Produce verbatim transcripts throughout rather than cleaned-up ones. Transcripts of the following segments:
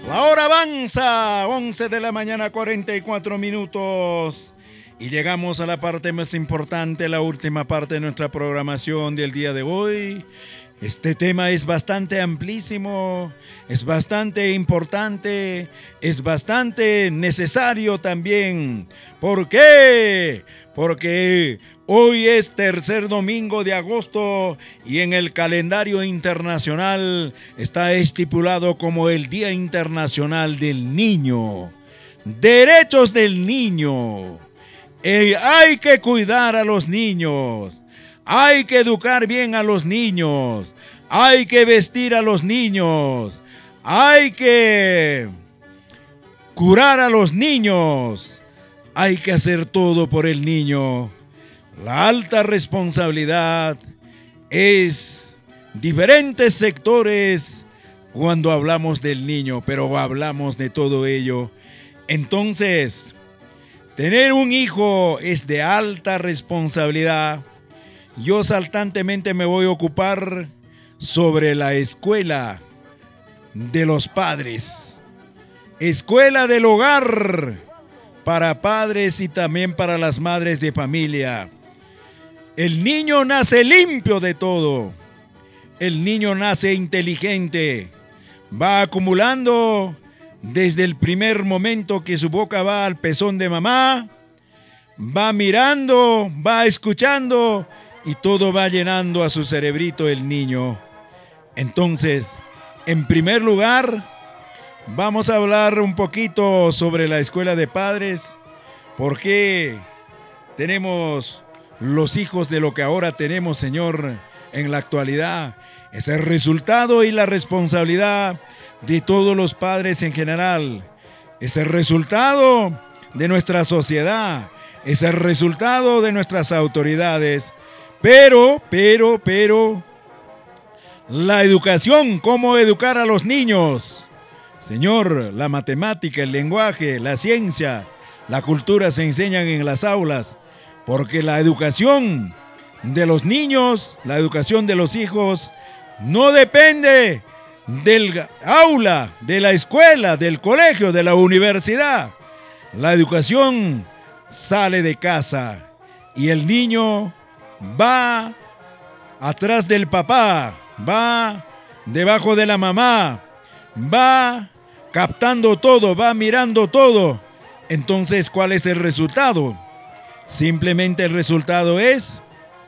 La hora avanza, once de la mañana, cuarenta y cuatro minutos. Y llegamos a la parte más importante, la última parte de nuestra programación del día de hoy. Este tema es bastante amplísimo, es bastante importante, es bastante necesario también. ¿Por qué? Porque hoy es tercer domingo de agosto y en el calendario internacional está estipulado como el Día Internacional del Niño. Derechos del niño. Eh, hay que cuidar a los niños. Hay que educar bien a los niños. Hay que vestir a los niños. Hay que curar a los niños. Hay que hacer todo por el niño. La alta responsabilidad es diferentes sectores cuando hablamos del niño, pero hablamos de todo ello. Entonces, tener un hijo es de alta responsabilidad. Yo saltantemente me voy a ocupar sobre la escuela de los padres. Escuela del hogar para padres y también para las madres de familia. El niño nace limpio de todo. El niño nace inteligente. Va acumulando desde el primer momento que su boca va al pezón de mamá. Va mirando, va escuchando y todo va llenando a su cerebrito el niño. Entonces, en primer lugar, vamos a hablar un poquito sobre la escuela de padres. ¿Por qué tenemos los hijos de lo que ahora tenemos, Señor, en la actualidad? Es el resultado y la responsabilidad de todos los padres en general. Es el resultado de nuestra sociedad. Es el resultado de nuestras autoridades. Pero, pero, pero, la educación, ¿cómo educar a los niños? Señor, la matemática, el lenguaje, la ciencia, la cultura se enseñan en las aulas, porque la educación de los niños, la educación de los hijos, no depende del aula, de la escuela, del colegio, de la universidad. La educación sale de casa y el niño va atrás del papá, va debajo de la mamá, va captando todo, va mirando todo. Entonces, ¿cuál es el resultado? Simplemente el resultado es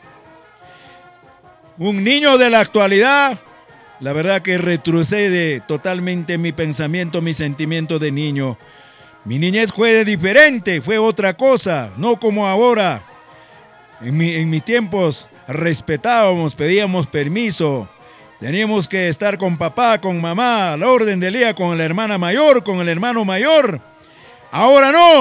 un niño de la actualidad. La verdad que retrocede totalmente mi pensamiento, mi sentimiento de niño. Mi niñez fue diferente, fue otra cosa, no como ahora. En, mi, en mis tiempos respetábamos, pedíamos permiso. Teníamos que estar con papá, con mamá, a la orden del día, con la hermana mayor, con el hermano mayor. Ahora no.